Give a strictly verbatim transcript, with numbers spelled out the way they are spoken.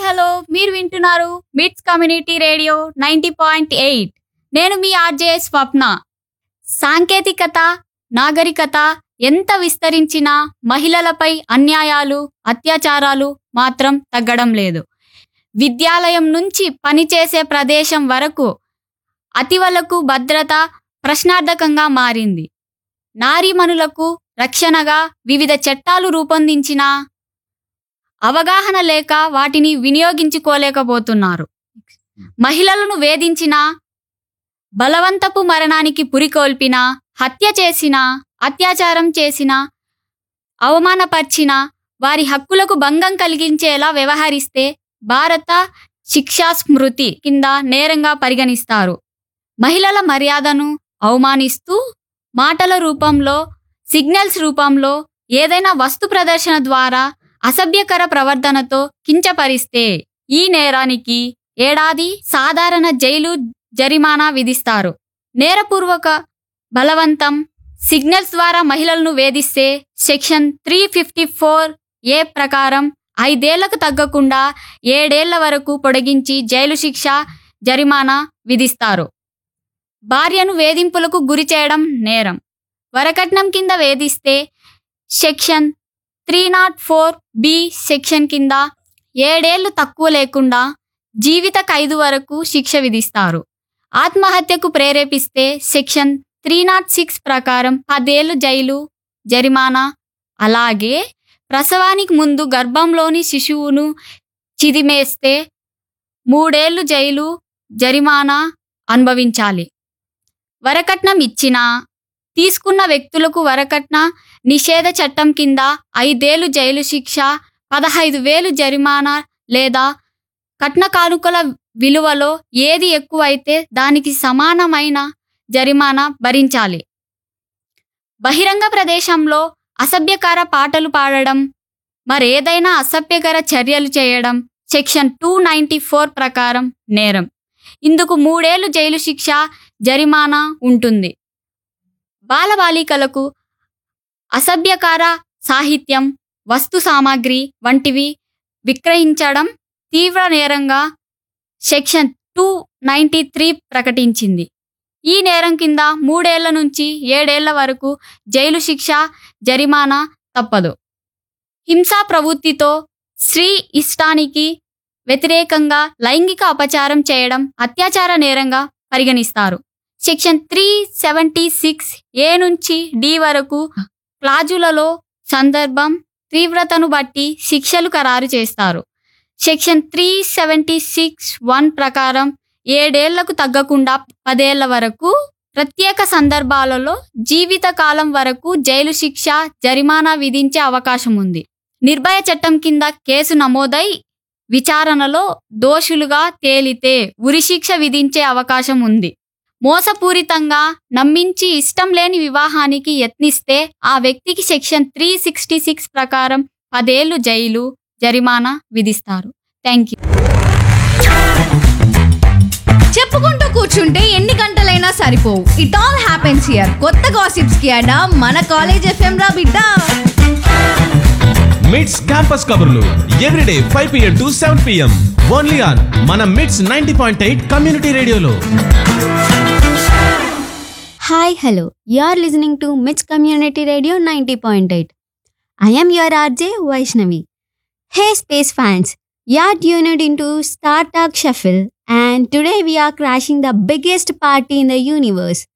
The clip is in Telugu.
హలో మీరు వింటున్నారు మిట్స్ community radio ninety point eight. నేను మీ ఆర్జే స్వప్న. సాంకేతికత, నాగరికత ఎంత విస్తరించినా మహిళలపై అన్యాయాలు, అత్యాచారాలు మాత్రం తగ్గడం లేదు. విద్యాలయం నుంచి పనిచేసే ప్రదేశం వరకు అతివలకు భద్రత ప్రశ్నార్థకంగా మారింది. నారీమణులకు రక్షణగా వివిధ చట్టాలు రూపొందించినా అవగాహన లేక వాటిని వినియోగించుకోలేకపోతున్నారు. మహిళలను వేధించిన, బలవంతపు మరణానికి పురికొల్పిన, హత్య చేసిన, అత్యాచారం చేసిన, అవమానపరిచిన వారి హక్కులకు భంగం కలిగించేలా వ్యవహరిస్తే భారత శిక్షా స్మృతి కింద నేరంగా పరిగణిస్తారు. మహిళల మర్యాదను అవమానిస్తూ మాటల రూపంలో, సిగ్నల్స్ రూపంలో, ఏదైనా వస్తు ప్రదర్శన ద్వారా అసభ్యకర ప్రవర్తనతో కించపరిస్తే ఈ నేరానికి ఏడాది సాధారణ జైలు, జరిమానా విధిస్తారు. నేరపూర్వక బలవంతం, సిగ్నల్స్ ద్వారా మహిళలను వేధిస్తే సెక్షన్ త్రీ ఫిఫ్టీ ఫోర్ ఏ ప్రకారం ఐదేళ్లకు తగ్గకుండా ఏడేళ్ల వరకు పొడిగించి జైలు శిక్ష, జరిమానా విధిస్తారు. భార్యను వేధింపులకు గురి చేయడం నేరం. వరకట్నం కింద వేధిస్తే section three not four B section కింద ఏడేళ్లు తక్కువ లేకుండా జీవిత ఖైదు వరకు శిక్ష విధిస్తారు. ఆత్మహత్యకు ప్రేరేపిస్తే సెక్షన్ త్రీ నాట్ సిక్స్ ప్రకారం పదేళ్లు జైలు, జరిమానా. అలాగే ప్రసవానికి ముందు గర్భంలోని శిశువును చిదిమేస్తే మూడేళ్లు జైలు, జరిమానా అనుభవించాలి. వరకట్నం ఇచ్చినా, తీసుకున్న వ్యక్తులకు వరకట్న నిషేధ చట్టం కింద ఐదేళ్లు జైలు శిక్ష, పదహైదు వేలు జరిమానా లేదా కట్న కానుకల విలువలో ఏది ఎక్కువైతే దానికి సమానమైన జరిమానా భరించాలి. బహిరంగ ప్రదేశంలో అసభ్యకర పాటలు పాడడం, మరేదైనా అసభ్యకర చర్యలు చేయడం సెక్షన్ టూ నైంటీ ఫోర్ ప్రకారం నేరం. ఇందుకు మూడేళ్లు జైలు శిక్ష, జరిమానా ఉంటుంది. బాలబాలికలకు అసభ్యకర సాహిత్యం, వస్తు సామాగ్రి వంటివి విక్రయించడం తీవ్ర నేరంగా సెక్షన్ టూ నైంటీ త్రీ ప్రకటించింది. ఈ నేరం కింద మూడేళ్ల నుంచి ఏడేళ్ల వరకు జైలు శిక్ష, జరిమానా తప్పదు. హింసా ప్రవృత్తితో స్త్రీ ఇష్టానికి వ్యతిరేకంగా లైంగిక అపచారం చేయడం అత్యాచార నేరంగా పరిగణిస్తారు. సెక్షన్ త్రీ సెవెంటీ సిక్స్ ఏ నుంచి డి వరకు క్లాజులలో సందర్భం, తీవ్రతను బట్టి శిక్షలు ఖరారు చేస్తారు. Section three seventy six one ప్రకారం ఏడేళ్లకు తగ్గకుండా పదేళ్ల వరకు, ప్రత్యేక సందర్భాలలో జీవితకాలం వరకు జైలు శిక్ష, జరిమానా విధించే అవకాశం ఉంది. నిర్భయ చట్టం కింద కేసు నమోదై విచారణలో దోషులుగా తేలితే ఉరిశిక్ష విధించే అవకాశం ఉంది. మోసపూరితంగా నమ్మించి ఇష్టం లేని వివాహానికి యత్నిస్తే ఆ వ్యక్తికి సెక్షన్ త్రీ సిక్స్టీ సిక్స్ ప్రకారం పదేళ్లు జైలు, జరిమానా విధిస్తారు. Thank you. చెప్పుకుంటూ కూర్చుంటే ఎన్ని గంటలైనా సరిపోవు. It all happens here. కొత్త గాసిప్స్ కి అడా మన కాలేజ్ ఎఫ్ఎం రా బిడ్డ. మిట్స్ క్యాంపస్ కబుర్లు everyday five PM to seven PM only on మన మిట్స్ నైంటీ పాయింట్ ఎయిట్ కమ్యూనిటీ రేడియోలో. Hi, hello. You are listening to Mitch Community Radio ninety point eight. I am your R J Vaishnavi. Hey space fans, you are tuned into Star Talk Shuffle and today we are crashing the biggest party in the universe.